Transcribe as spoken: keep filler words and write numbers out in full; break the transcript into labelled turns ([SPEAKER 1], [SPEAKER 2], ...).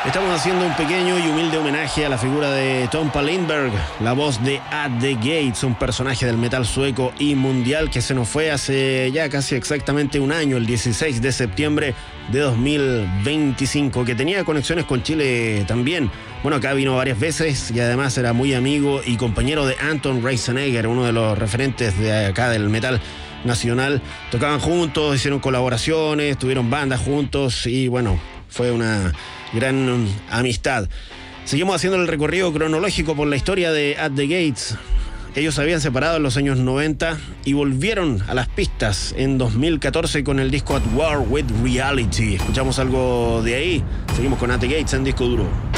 [SPEAKER 1] Estamos haciendo un pequeño y humilde homenaje a la figura de Tompa Lindberg, la voz de At the Gates, un personaje del metal sueco y mundial que se nos fue hace ya casi exactamente un año, el dieciséis de septiembre de dos mil veinticinco, que tenía conexiones con Chile también. Bueno, acá vino varias veces y además era muy amigo y compañero de Anton Reisenegger, uno de los referentes de acá del metal nacional. Tocaban juntos, hicieron colaboraciones, tuvieron bandas juntos y bueno, fue una gran amistad. Seguimos haciendo el recorrido cronológico por la historia de At the Gates. Ellos se habían separado en los años noventa y volvieron a las pistas en dos mil catorce con el disco At War with Reality. Escuchamos algo de ahí. Seguimos con At the Gates en Disco Duro.